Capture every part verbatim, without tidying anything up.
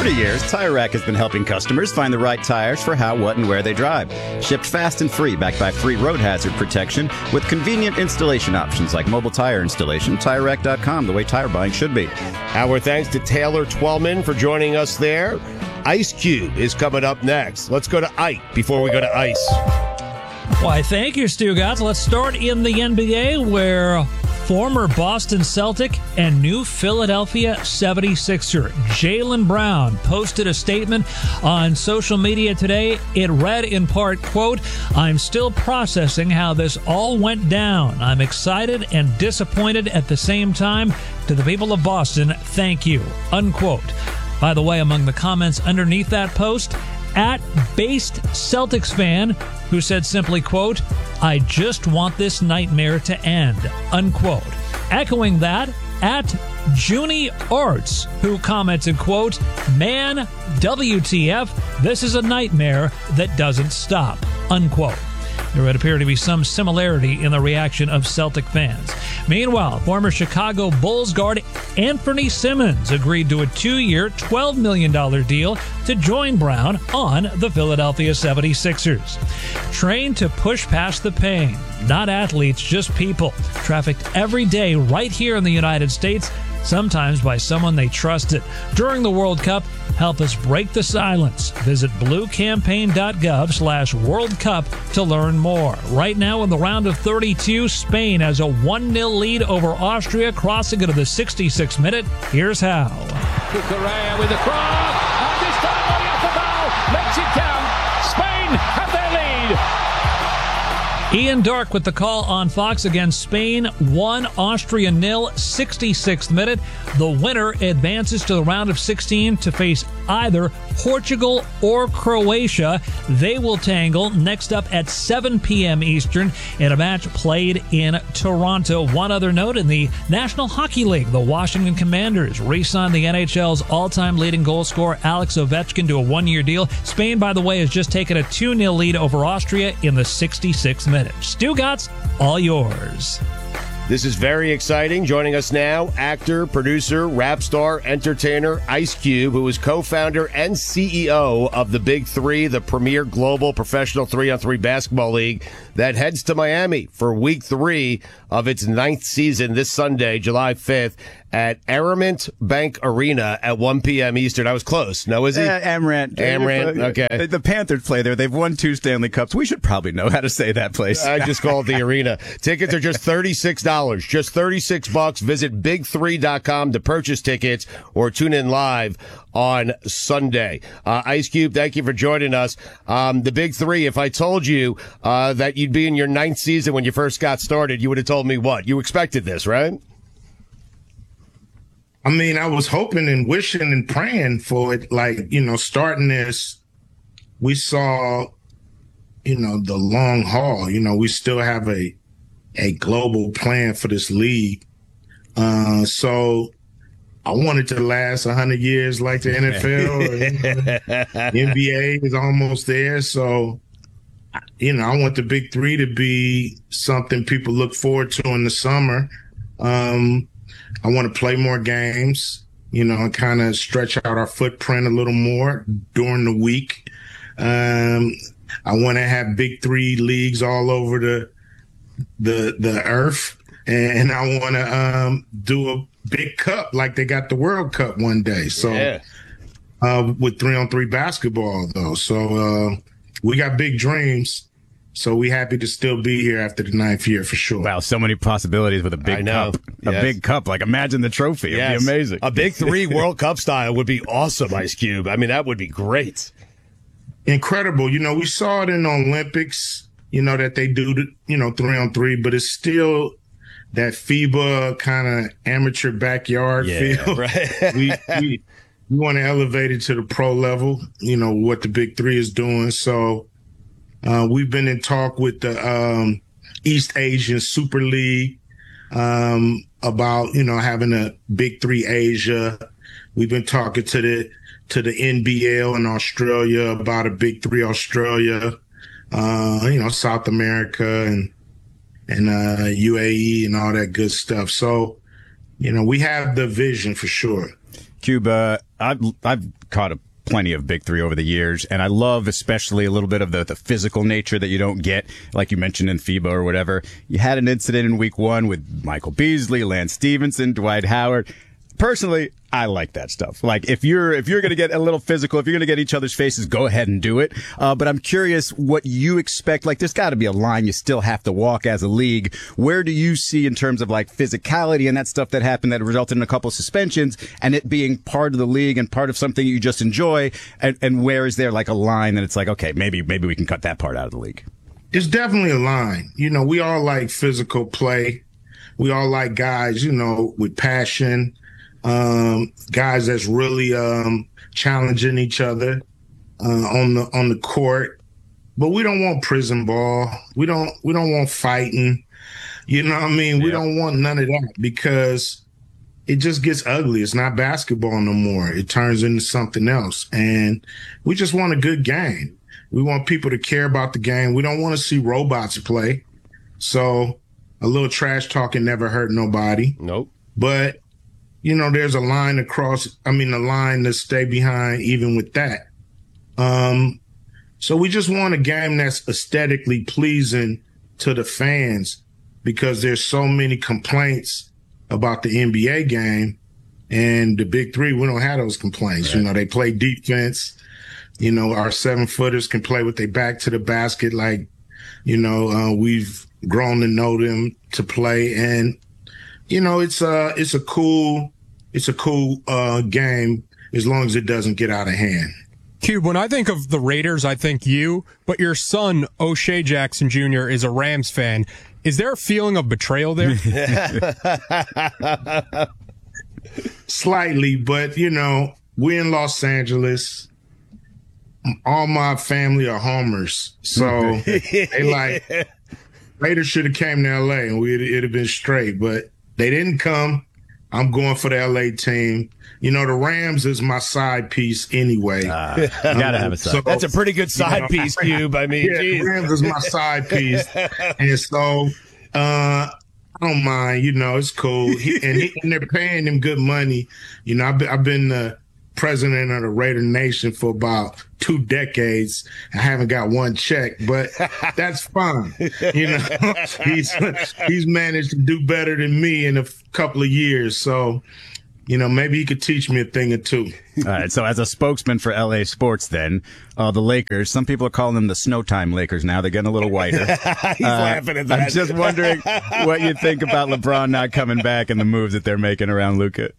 thirty years, Tire Rack has been helping customers find the right tires for how, what, and where they drive. Shipped fast and free, backed by free road hazard protection with convenient installation options like mobile tire installation. Tire Rack dot com, the way tire buying should be. Our thanks to Taylor Twellman for joining us there. Ice Cube is coming up next. Let's go to Ike before we go to Ice. Why, thank you, Stugotz. Let's start in the N B A, where former Boston Celtic and new Philadelphia seventy-sixer Jaylen Brown posted a statement on social media today. It read in part, quote, "I'm still processing how this all went down. I'm excited and disappointed at the same time. To the people of Boston, thank you," unquote. By the way, among the comments underneath that post, at Based Celtics fan, who said simply, quote, "I just want this nightmare to end," unquote. Echoing that, at Junie Arts, who commented, quote, "Man, W T F, this is a nightmare that doesn't stop," unquote. There would appear to be some similarity in the reaction of Celtic fans. Meanwhile, former Chicago Bulls guard Anthony Simmons agreed to a two-year, twelve million dollars deal to join Brown on the Philadelphia seventy-sixers. Trained to push past the pain, not athletes, just people, trafficked every day right here in the United States, sometimes by someone they trusted. During the World Cup, help us break the silence. Visit bluecampaign.gov slash World Cup to learn more. Right now in the round of thirty-two, Spain has a one nil lead over Austria, crossing into the sixty-sixth minute. Here's how. Cucurella with the cross, and this time only off the bow, makes it count. Spain have their lead. Ian Dark with the call on Fox. Again, Spain one, Austria nil, sixty-sixth minute. The winner advances to the round of sixteen to face either Portugal or Croatia. They will tangle next up at seven p.m. Eastern in a match played in Toronto. One other note, in the National Hockey League, the Washington Commanders re-signed the N H L's all-time leading goal scorer Alex Ovechkin to a one-year deal. Spain, by the way, has just taken a two nil lead over Austria in the sixty-sixth minute. Stugotz, all yours. This is very exciting. Joining us now, actor, producer, rap star, entertainer, Ice Cube, who is co-founder and C E O of the Big Three, the premier global professional three-on-three basketball league that heads to Miami for week three of its ninth season this Sunday, July fifth, at Amerant Bank Arena at one p.m. Eastern. I was close. No, is he? Uh, Amerant. Amerant, okay. The, the Panthers play there. They've won two Stanley Cups. We should probably know how to say that place. I just call it the arena. Tickets are just thirty-six dollars. Just thirty-six bucks. Visit big three dot com to purchase tickets or tune in live on Sunday. Uh, Ice Cube, thank you for joining us. Um, the Big Three, if I told you uh, that you'd be in your ninth season when you first got started, you would have told me what? You expected this, right? I mean, I was hoping and wishing and praying for it. Like, you know, starting this, we saw, you know, the long haul. You know, we still have a a global plan for this league. Uh, so I want it to last one hundred years like the N F L. Or, you know, N B A is almost there. So, you know, I want the Big Three to be something people look forward to in the summer. Um, I want to play more games, you know, and kind of stretch out our footprint a little more during the week. Um, I want to have Big Three leagues all over the the the earth, and I want to um, do a big cup like they got the World Cup one day. So yeah. uh, with three on three basketball, though, so uh, we got big dreams. So we happy to still be here after the ninth year for sure. Wow, so many possibilities with a big I know. cup. A Yes. big cup. Like, imagine the trophy. It'd Yes. be amazing. A Big Three World Cup style would be awesome, Ice Cube. I mean, that would be great. Incredible. You know, we saw it in the Olympics, you know, that they do, the, you know, three on three, but it's still that FIBA kind of amateur backyard Yeah, feel. right. we we, we want to elevate it to the pro level, you know, what the Big Three is doing. So uh, we've been in talk with the um, East Asian Super League um, about, you know, having a Big Three Asia. We've been talking to the to the N B L in Australia about a Big Three Australia, uh, you know, South America and and uh, U A E and all that good stuff. So, you know, we have the vision for sure. Cuba, I've, I've caught a plenty of Big Three over the years, and I love especially a little bit of the, the physical nature that you don't get, like you mentioned in FIBA or whatever. You had an incident in week one with Michael Beasley, Lance Stevenson, Dwight Howard. Personally, I like that stuff. Like, if you're if you're going to get a little physical, if you're going to get each other's faces, go ahead and do it. Uh, but I'm curious what you expect. Like, there's got to be a line you still have to walk as a league. Where do you see in terms of, like, physicality and that stuff that happened that resulted in a couple of suspensions and it being part of the league and part of something you just enjoy? And, and where is there, like, a line that it's like, okay, maybe maybe we can cut that part out of the league? It's definitely a line. You know, we all like physical play. We all like guys, you know, with passion. Um, guys that's really um, challenging each other uh, on the on the court, but we don't want prison ball. We don't we don't want fighting. You know what I mean? Yeah. We don't want none of that because it just gets ugly. It's not basketball no more. It turns into something else, and we just want a good game. We want people to care about the game. We don't want to see robots play. So a little trash talking never hurt nobody. Nope. But you know, there's a line across, I mean, a line to stay behind even with that. Um, so we just want a game that's aesthetically pleasing to the fans because there's so many complaints about the N B A game and the Big Three. We don't have those complaints. Right. You know, they play defense. You know, our seven footers can play with their back to the basket. Like, you know, uh, we've grown to know them to play. And, you know, it's a, it's a cool, it's a cool uh, game as long as it doesn't get out of hand. Cube, when I think of the Raiders, I think you, but your son, O'Shea Jackson Junior, is a Rams fan. Is there a feeling of betrayal there? Slightly, but, you know, we're in Los Angeles. All my family are homers. So they like, Raiders should have came to L A and we'd, it'd have been straight, but they didn't come. I'm going for the L A team. You know, the Rams is my side piece anyway. Uh, you gotta um, have a side. So, That's a pretty good side you know, piece, Cube. I mean, yeah, geez. The Rams is my side piece, and so uh, I don't mind. You know, it's cool. He, and, he, and they're paying him good money. You know, I've been, I've been the president of the Raider Nation for about two decades. I haven't got one check, but that's fine. You know, he's he's managed to do better than me in a couple of years. So, you know, maybe he could teach me a thing or two. All right. So as a spokesman for L A sports, then, uh, the Lakers, some people are calling them the Snowtime Lakers now. They're getting a little whiter. He's uh, laughing at that. I'm just wondering what you think about LeBron not coming back and the moves that they're making around Luka.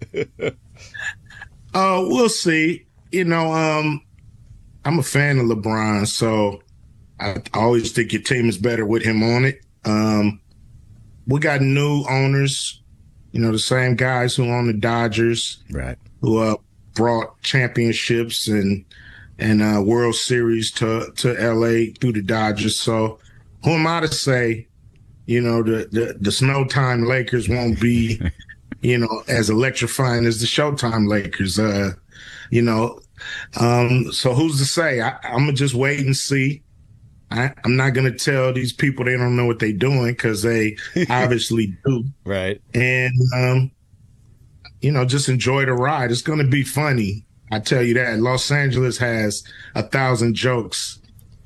Uh, we'll see. You know, um, I'm a fan of LeBron, so I always think your team is better with him on it. Um, we got new owners, you know, the same guys who own the Dodgers, right? Who uh, brought championships and and uh, World Series to to L A through the Dodgers. So who am I to say, you know, the the, the Snowtime Lakers won't be you know, as electrifying as the Showtime Lakers, uh, you know. Um, so who's to say? I, I'm going to just wait and see. I, I'm not going to tell these people they don't know what they're doing because they obviously do. Right. And, um, you know, just enjoy the ride. It's going to be funny. I tell you that. Los Angeles has a thousand jokes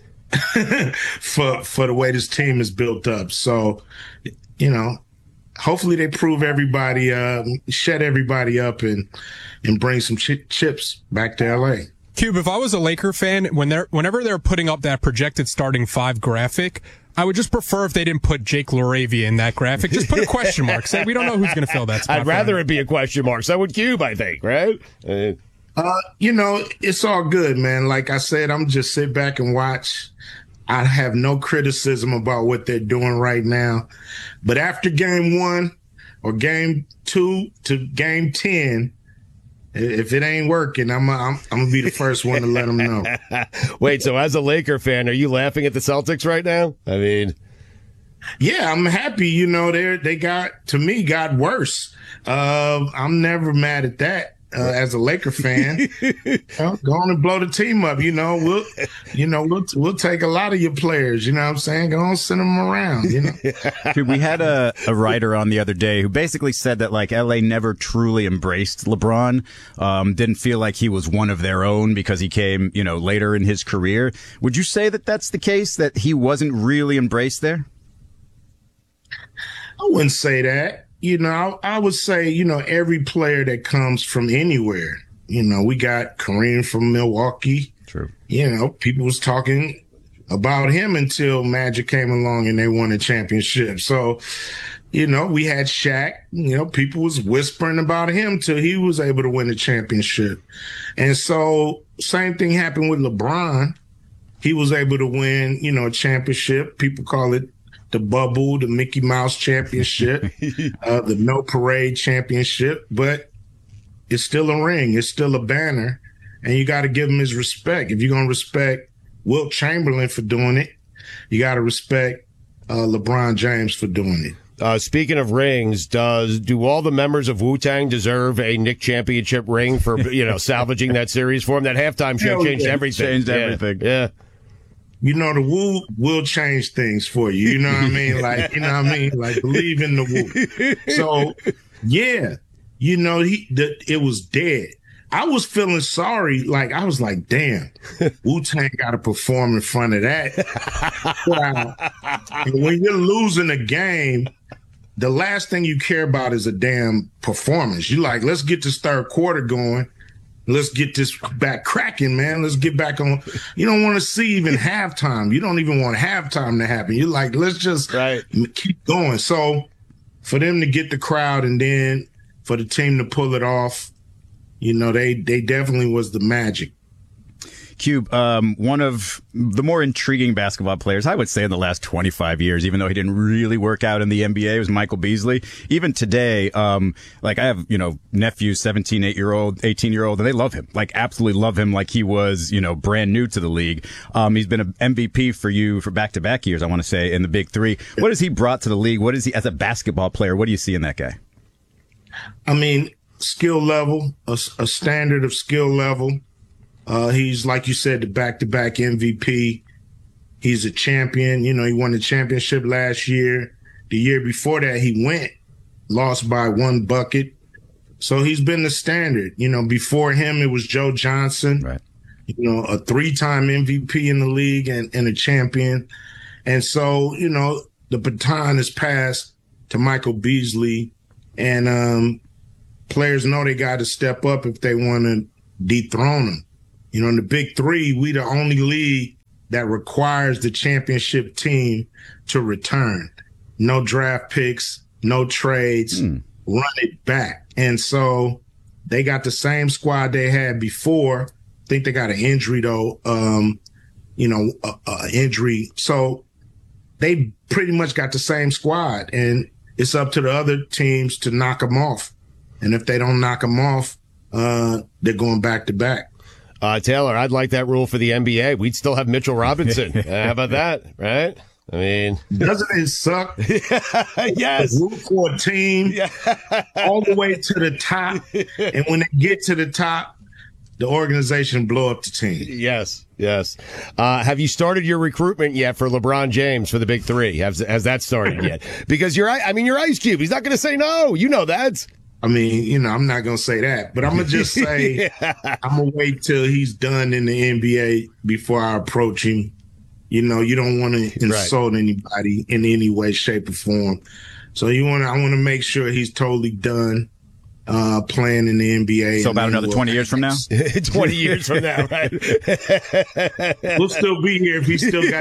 for for the way this team is built up. So, you know, hopefully they prove everybody, uh, shut everybody up and and bring some ch- chips back to L A. Cube, if I was a Laker fan, when they're whenever they're putting up that projected starting five graphic, I would just prefer if they didn't put Jake LaRavia in that graphic. Just put a question mark. Say we don't know who's going to fill that spot. I'd rather it be a question mark. So would Cube, I think, right? Uh, uh, you know, it's all good, man. Like I said, I'm just sit back and watch. I have no criticism about what they're doing right now. But after game one or game two to game ten, if it ain't working, I'm I'm, I'm going to be the first one to let them know. Wait, so as a Laker fan, are you laughing at the Celtics right now? I mean, yeah, I'm happy. You know, they they got, to me, got worse. Uh, I'm never mad at that. uh, as a Laker fan. You know, go on and blow the team up. You know, we'll, you know, we'll we'll take a lot of your players. You know what I'm saying? Go on, send them around. You know. Dude, we had a, a writer on the other day who basically said that like L A never truly embraced LeBron. Um, didn't feel like he was one of their own because he came, you know, later in his career. Would you say that that's the case, that he wasn't really embraced there? I wouldn't say that. You know, I, I would say, you know, every player that comes from anywhere, you know, we got Kareem from Milwaukee. True. You know, people was talking about him until Magic came along and they won a championship. So, you know, we had Shaq, you know, people was whispering about him till he was able to win a championship. And so same thing happened with LeBron. He was able to win, you know, a championship. People call it the bubble, the Mickey Mouse championship, uh, the No Parade championship, but it's still a ring. It's still a banner, and you got to give him his respect. If you're going to respect Wilt Chamberlain for doing it, you got to respect uh, LeBron James for doing it. Uh, speaking of rings, does do all the members of Wu-Tang deserve a Nick Championship ring for, you know, salvaging that series for him? That halftime show Hell changed yeah. everything. Changed Yeah. everything. Yeah. You know, the Wu will change things for you. You know what I mean? Like, you know what I mean? Like, believe in the Wu. So, yeah, you know, he the, it was dead. I was feeling sorry. Like, I was like, damn, Wu-Tang got to perform in front of that. Wow. And when you're losing a game, the last thing you care about is a damn performance. You like, let's get this third quarter going. Let's get this back cracking, man. Let's get back on. You don't want to see even halftime. You don't even want halftime to happen. You're like, let's just Right. keep going. So for them to get the crowd and then for the team to pull it off, you know, they they definitely was the magic. Cube, um, one of the more intriguing basketball players, I would say, in the last twenty-five years, even though he didn't really work out in the N B A, was Michael Beasley. Even today, um, like I have, you know, nephews, seventeen, eight year old, eighteen year old, and they love him, like absolutely love him like he was, you know, brand new to the league. Um, he's been an M V P for you for back to back years, I want to say, in the big three. What has he brought to the league? What is he as a basketball player? What do you see in that guy? I mean, skill level, a, a standard of skill level. Uh, he's, like you said, the back-to-back M V P. He's a champion. You know, he won the championship last year. The year before that, he went, lost by one bucket. So he's been the standard. You know, before him, it was Joe Johnson, Right. you know, a three-time M V P in the league and, and a champion. And so, you know, the baton is passed to Michael Beasley. And um, players know they got to step up if they want to dethrone him. You know, in the big three, we the only league that requires the championship team to return. No draft picks, no trades, mm. run it back. And so they got the same squad they had before. I think they got an injury, though, um, you know, a, a injury. So they pretty much got the same squad. And it's up to the other teams to knock them off. And if they don't knock them off, uh, they're going back to back. Uh, Taylor, I'd like that rule for the N B A. We'd still have Mitchell Robinson. uh, how about that, right? I mean, doesn't it suck? Yes. Root for a team yeah. all the way to the top, and when they get to the top, the organization blow up the team. Yes, yes. Uh, have you started your recruitment yet for LeBron James for the Big Three? Has has that started yet? Because you're, I mean, you're Ice Cube. He's not going to say no. You know that. I mean, you know, I'm not going to say that, but I'm going to just say yeah. I'm going to wait till he's done in the N B A before I approach him. You know, you don't want to insult right. anybody in any way, shape, or form. So you want to, I want to make sure he's totally done uh, playing in the N B A. So about another twenty years from now? twenty years from now, right? We'll still be here if he still got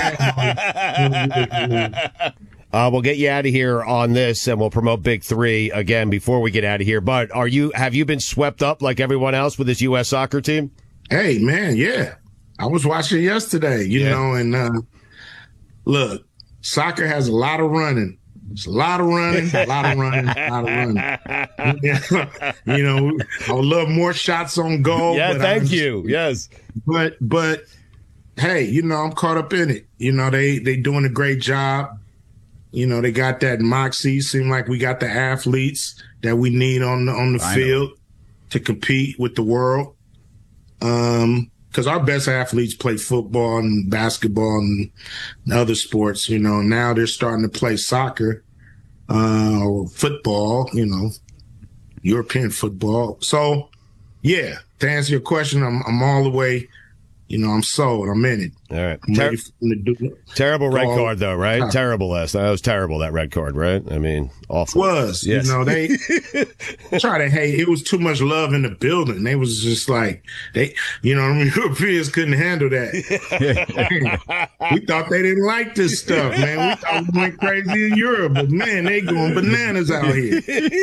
that. Uh, we'll get you out of here on this, and we'll promote Big Three again before we get out of here. But are you have you been swept up like everyone else with this U S soccer team? Hey, man, yeah. I was watching yesterday, you yeah. know, and uh, look, soccer has a lot of running. It's a lot of running, a lot of running, a lot of running. You know, I would love more shots on goal. Yeah, but thank just, you. Yes. But, but, hey, you know, I'm caught up in it. You know, they they doing a great job. You know, they got that moxie. Seem like we got the athletes that we need on the, on the I field know. to compete with the world. Um, because our best athletes play football and basketball and other sports, you know. Now they're starting to play soccer uh, or football, you know, European football. So, yeah, to answer your question, I'm, I'm all the way, you know, I'm sold. I'm in it. All right. I'm Ter- ready for them to do it. Terrible red All card, though, right? time. Terrible last night. That was terrible, that red card, right? I mean, awful. Was, Yes. you know, they try to hate. It was too much love in the building. They was just like, they, you know, I mean, Europeans couldn't handle that. We thought they didn't like this stuff, man. We thought we went crazy in Europe, but man, they going bananas out here.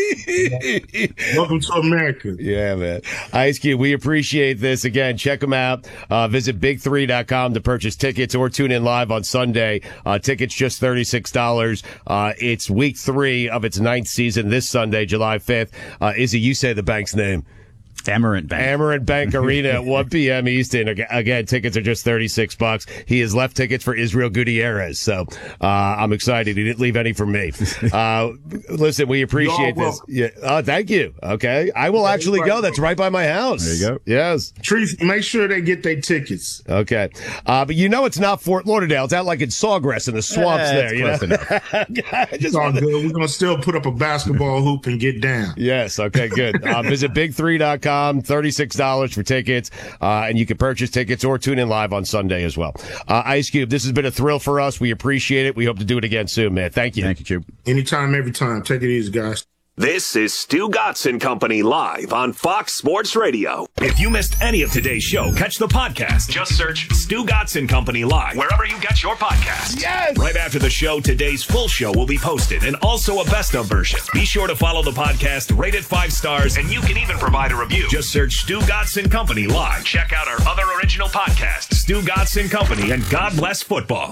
Welcome to America. Yeah, man. Ice Cube, we appreciate this. Again, check them out. Uh, visit big three dot com to purchase tickets or tune in live on Sunday. Uh, tickets just thirty-six dollars. Uh, it's week three of its ninth season this Sunday, July fifth. Uh, Izzy, you say the bank's name. Amarant Bank. Amarant Bank Arena at one p.m. Eastern. Again, tickets are just thirty-six bucks. He has left tickets for Israel Gutierrez, so uh, I'm excited. He didn't leave any for me. Uh, listen, we appreciate this. Yeah. Oh, thank you. Okay. I will actually go. That's right by my house. There you go. Yes. Trees, make sure they get their tickets. Okay. Uh, but you know it's not Fort Lauderdale. It's out like in Sawgrass in the swamps Eh, there. it's You know? close enough. I It's just all wanted- good. We're going to still put up a basketball hoop and get down. Yes. Okay, good. Uh, visit big three dot com, thirty-six dollars for tickets, uh, and you can purchase tickets or tune in live on Sunday as well. Uh, Ice Cube, this has been a thrill for us. We appreciate it. We hope to do it again soon, man. Thank you. Thank you, Cube. Anytime, every time. Take it easy, guys. This is Stu Gatz and Company live on Fox Sports Radio. If you missed any of today's show, catch the podcast. Just search Stu Gatz and Company live wherever you get your podcasts. Yes! Right after the show, today's full show will be posted and also a best of version. Be sure to follow the podcast, rate it five stars, and you can even provide a review. Just search Stu Gatz and Company live. Check out our other original podcasts, Stu Gatz and Company, and God Bless Football.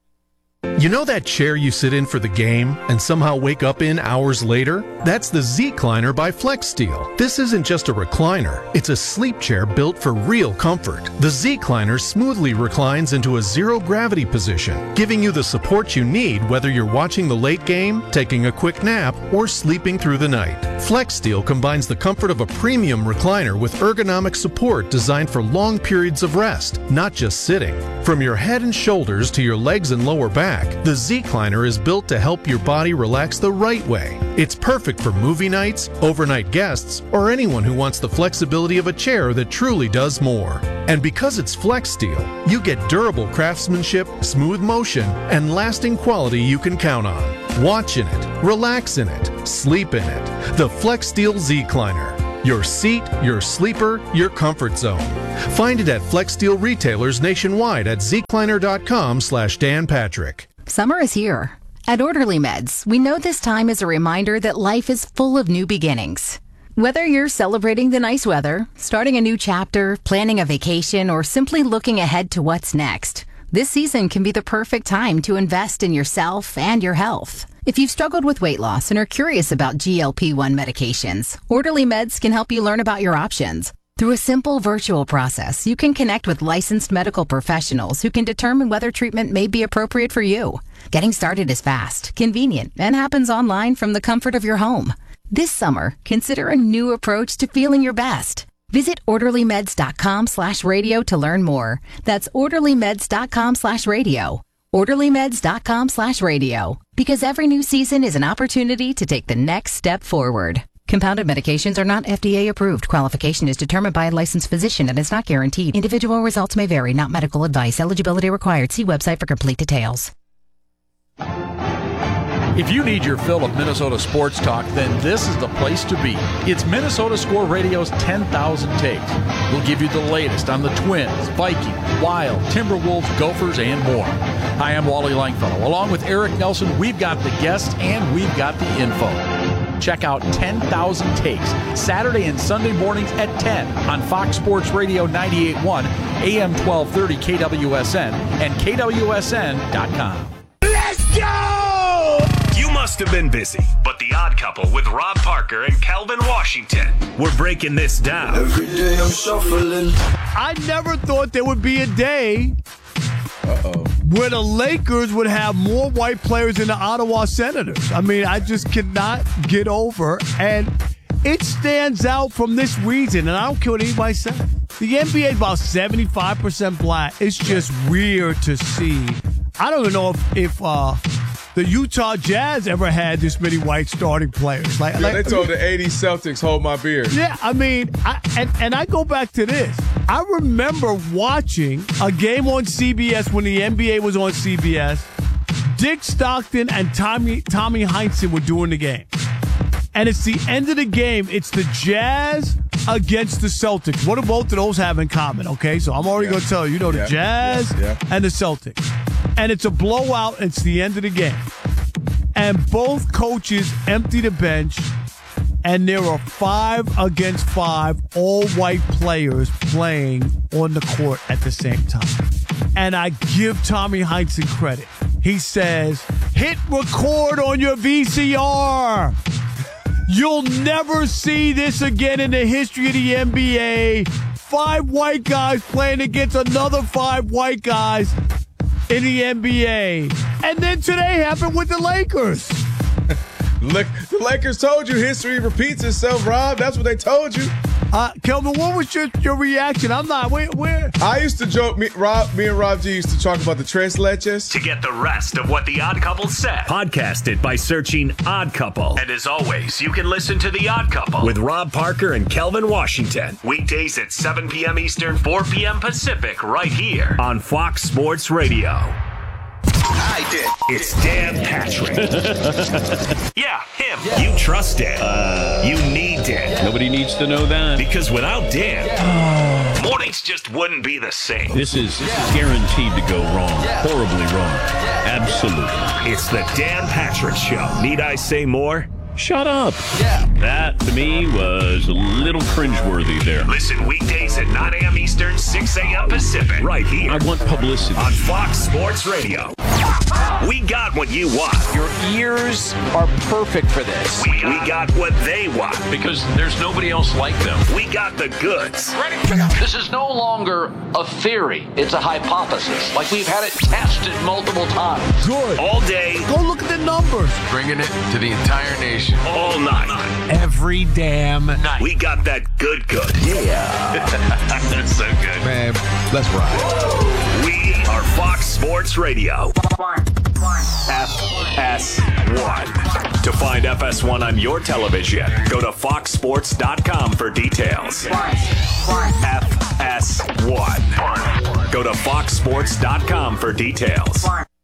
You know that chair you sit in for the game and somehow wake up in hours later? That's the Z-Cliner by FlexSteel. This isn't just a recliner, it's a sleep chair built for real comfort. The Z-Cliner smoothly reclines into a zero-gravity position, giving you the support you need whether you're watching the late game, taking a quick nap, or sleeping through the night. FlexSteel combines the comfort of a premium recliner with ergonomic support designed for long periods of rest, not just sitting. From your head and shoulders to your legs and lower back, the Z-Cliner is built to help your body relax the right way. It's perfect for movie nights, overnight guests, or anyone who wants the flexibility of a chair that truly does more. And because it's FlexSteel, you get durable craftsmanship, smooth motion, and lasting quality you can count on. Watch in it, relax in it, sleep in it. The FlexSteel Z-Cliner. Your seat, your sleeper, your comfort zone. Find it at FlexSteel retailers nationwide at zcliner.com slash Dan Patrick. Summer is here. At Orderly Meds, we know this time is a reminder that life is full of new beginnings. Whether you're celebrating the nice weather, starting a new chapter, planning a vacation, or simply looking ahead to what's next, this season can be the perfect time to invest in yourself and your health. If you've struggled with weight loss and are curious about G L P one medications, Orderly Meds can help you learn about your options. Through a simple virtual process, you can connect with licensed medical professionals who can determine whether treatment may be appropriate for you. Getting started is fast, convenient, and happens online from the comfort of your home. This summer, consider a new approach to feeling your best. Visit orderlymeds.com slash radio to learn more. That's orderlymeds.com slash radio. orderlymeds.com slash radio. Because every new season is an opportunity to take the next step forward. Compounded medications are not F D A approved. Qualification is determined by a licensed physician and is not guaranteed. Individual results may vary, not medical advice. Eligibility required. See website for complete details. If you need your fill of Minnesota sports talk, then this is the place to be. It's Minnesota Score Radio's ten thousand Takes. We'll give you the latest on the Twins, Vikings, Wild, Timberwolves, Gophers, and more. Hi, I'm Wally Langfellow. Along with Eric Nelson, we've got the guests and we've got the info. Check out ten thousand Takes, Saturday and Sunday mornings at ten on Fox Sports Radio ninety-eight point one, A M twelve thirty K W S N, and K W S N dot com. Let's go! You must have been busy, but The Odd Couple with Rob Parker and Calvin Washington. We're breaking this down. Every day I'm shuffling. I never thought there would be a day Uh-oh. where the Lakers would have more white players than the Ottawa Senators. I mean, I just cannot get over. And it stands out from this reason, and I don't care what anybody says. The N B A is about seventy-five percent black. It's just weird to see. I don't even know if, if uh, the Utah Jazz ever had this many white starting players. Like, yeah, like they told the eighties Celtics, hold my beer. Yeah, I mean, I, and, and I go back to this. I remember watching a game on C B S when the N B A was on C B S. Dick Stockton and Tommy Tommy Heinsohn were doing the game. And it's the end of the game. It's the Jazz against the Celtics. What do both of those have in common? Okay, so I'm already yeah. going to tell you. You know, the yeah. Jazz yeah. Yeah. and the Celtics. And it's a blowout. It's the end of the game. And both coaches empty the bench. And there are five against five all-white players playing on the court at the same time. And I give Tommy Heinsohn credit. He says, hit record on your V C R. You'll never see this again in the history of the N B A. Five white guys playing against another five white guys in the N B A. And then today happened with the Lakers. Look, the Lakers told you history repeats itself, Rob. That's what they told you. Uh, Kelvin, what was your, your reaction? I'm not. Where, where? I used to joke. Me, Rob, me and Rob G used to talk about the tres leches. To get the rest of what The Odd Couple said, podcast it by searching Odd Couple. And as always, you can listen to The Odd Couple with Rob Parker and Kelvin Washington. Weekdays at seven p.m. Eastern, four p.m. Pacific, right here on Fox Sports Radio. I did. It's Dan Patrick. yeah, him. Yeah. You trust Dan. Uh, you need Dan. Nobody needs to know that. Because without Dan, yeah. mornings just wouldn't be the same. This is, this is guaranteed to go wrong. Yeah. Horribly wrong. Yeah. Absolutely. It's the Dan Patrick Show. Need I say more? Shut up. Yeah. That, to me, was a little cringeworthy there. Listen weekdays at nine a.m. Eastern, six a.m. Pacific. Right here. I want publicity. On Fox Sports Radio. We got what you want. Your ears are perfect for this. We got, we got what they want. Because there's nobody else like them. We got the goods. Ready? This is no longer a theory. It's a hypothesis. Like we've had it tested multiple times. Good. All day. Go look at the numbers. Bringing it to the entire nation. All night. Every damn night. We got that good good. Yeah. That's so good. Man, let's ride. We are Fox Sports Radio. F S one. To find F S one on your television, go to fox sports dot com for details. F S one. Go to fox sports dot com for details.